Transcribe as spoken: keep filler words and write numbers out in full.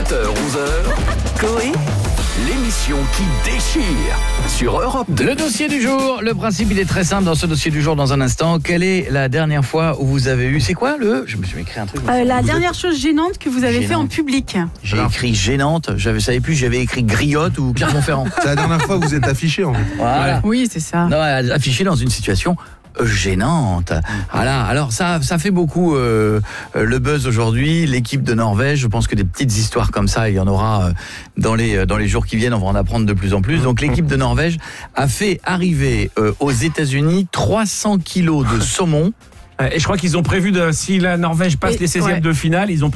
sept heures onze heures, Coé, l'émission qui déchire sur Europe deux. Le dossier du jour, le principe il est très simple dans ce dossier du jour dans un instant. Quelle est la dernière fois où vous avez eu, c'est quoi le, je me suis écrit un truc. Euh, la vous dernière êtes... chose gênante que vous avez Gênante. fait en public. J'ai écrit gênante, je ne savais plus, j'avais écrit griotte ou Clermont-Ferrand. C'est la dernière fois que vous êtes affiché en fait. Voilà. Oui, c'est ça. Non, affiché dans une situation gênante. Voilà. Alors ça, ça fait beaucoup euh, le buzz aujourd'hui. L'équipe de Norvège, je pense que des petites histoires comme ça, il y en aura euh, dans les dans les jours qui viennent. On va en apprendre de plus en plus. Donc l'équipe de Norvège a fait arriver euh, aux États-Unis trois cents kilos de saumon. Et je crois qu'ils ont prévu, de, si la Norvège passe Et, les seizièmes ouais. de finale, ils ont